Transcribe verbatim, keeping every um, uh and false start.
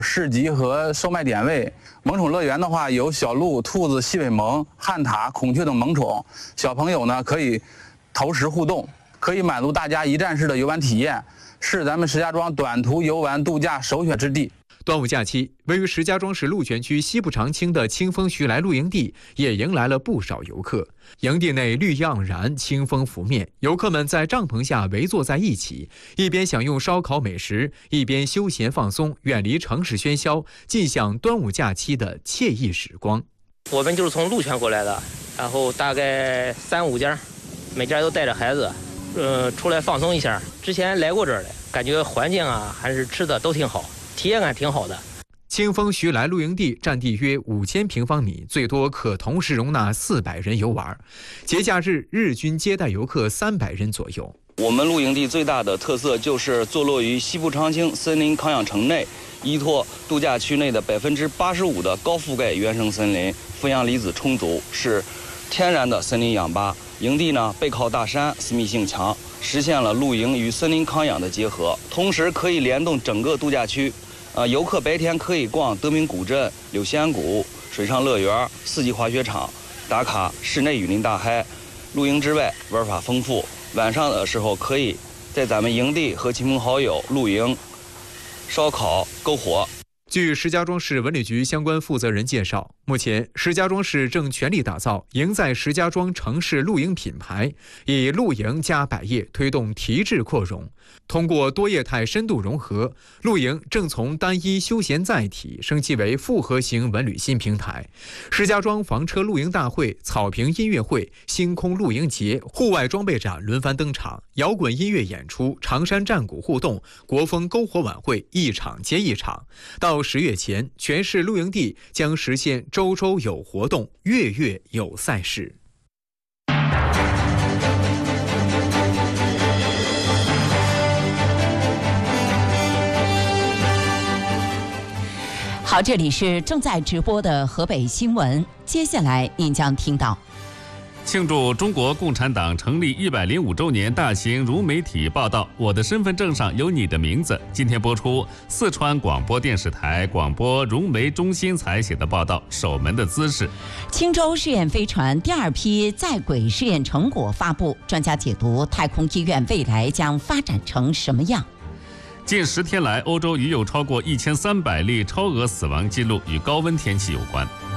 市集和售卖点位。萌宠乐园的话，有小鹿、兔子、细尾獴、旱獭、孔雀等萌宠，小朋友呢可以投食互动，可以满足大家一站式的游玩体验，是咱们石家庄短途游玩度假首选之地。 端午假期，位于石家庄市鹿泉区西部长青的清风徐来露营地也迎来了不少游客。营地内绿意盎然，清风拂面，游客们在帐篷下围坐在一起，一边享用烧烤美食，一边休闲放松，远离城市喧嚣，尽享端午假期的惬意时光。 我们就是从鹿泉过来的，然后大概三五家，每家都带着孩子，呃，出来放松一下。之前来过这儿的，感觉环境啊，还是吃的都挺好。 体验感挺好的。 清风徐来露营地占地约五千平方米，最多可同时容纳四百人游玩。节假日日均接待游客三百人左右。 我们露营地最大的特色就是坐落于西部长青森林康养城内，依托度假区内的百分之八十五的高覆盖原生森林，负氧离子充足，是天然的森林氧吧。营地呢背靠大山，私密性强，实现了露营与森林康养的结合，同时可以联动整个度假区。 呃，游客白天可以逛德明古镇、柳仙谷、水上乐园、四季滑雪场，打卡室内雨林大嗨。露营之外，玩法丰富。晚上的时候，可以在咱们营地和亲朋好友露营、烧烤、篝火。 据石家庄市文旅局相关负责人介绍，目前石家庄市正全力打造“赢在石家庄”城市露营品牌，以露营加百业推动提质扩容。通过多业态深度融合，露营正从单一休闲载体升级为复合型文旅新平台。石家庄房车露营大会、草坪音乐会、星空露营节、户外装备展轮番登场，摇滚音乐演出、长山战鼓互动、国风篝火晚会一场接一场。到十月前，全市露营地将实现周周有活动，月月有赛事。 好，这里是正在直播的河北新闻，接下来您将听到。 庆祝中国共产党成立一百零五周年大型融媒体报道《我的身份证上有你的名字》，今天播出四川广播电视台广播融媒中心采写的报道《守门的姿势》。 青州试验飞船第二批在轨试验成果发布，专家解读太空医院未来将发展成什么样？ 近十天来，欧洲已有超过一千三百例超额死亡记录与高温天气有关。